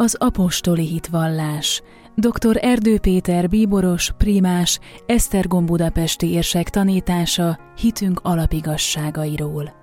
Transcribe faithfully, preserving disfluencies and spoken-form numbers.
az apostoli hitvallás. doktor Erdő Péter bíboros, primás, Esztergom budapesti érsek tanítása hitünk alapigasságairól.